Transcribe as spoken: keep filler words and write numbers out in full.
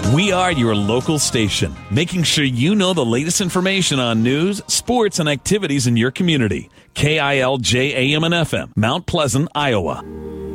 We are your local station, making sure you know the latest information on news, sports, and activities in your community. K I L J A M and F M, Mount Pleasant, Iowa.